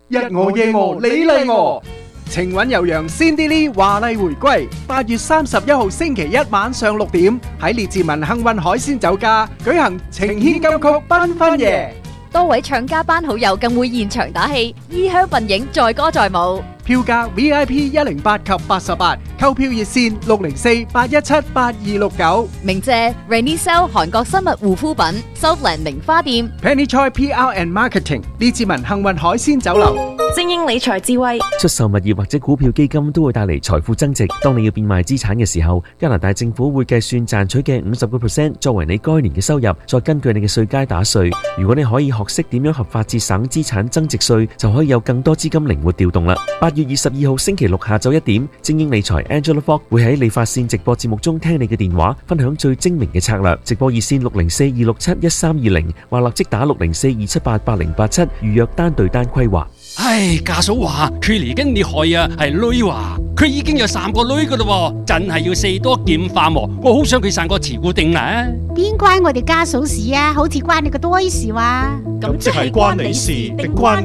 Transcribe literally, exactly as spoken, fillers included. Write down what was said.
日我夜我你嚟我。情韻悠揚 Cindy Lee 華麗回歸，八月三十一號星期一晚上六點喺列治文幸運海鮮酒家舉行情牽金曲繽紛夜， 多位唱家班好友更會現場打氣，衣香鬢影，載歌載舞。 票價 V I P 一零八及八十八，購票熱線六零四八一七八二六九。 鳴謝 Renisel 韓國生物護膚品 Southland 名花店 Penny Choi P R and Marketing 列治文幸運海鮮酒樓。 精英理財智慧， 出售物業或者股票基金都會帶嚟財富增值。當你要變賣資產嘅時候，加拿大政府會計算賺取嘅五十個 percent 作為你該年嘅收入，再根據你嘅稅階打稅。如果你可以學識點樣合法節省資產增值稅，就可以有更多資金靈活調動啦。八月二十二號星期六下晝一點，精英理財 Angela Fogg 會喺理髮線直播節目中聽你嘅電話，分享最精明嘅策略。直播熱線六零四二六七一三二零，或立即打六零四二七八八零八七預約單對單規劃。 唉，家嫂話佢嚟緊厲害啊，係女話佢已經有三個女噶啦，真係要四多劍化喎。我好想佢生個慈姑定啊！ 邊關我哋家嫂事啊？好似關你個堆事話， 咁即係關你事定關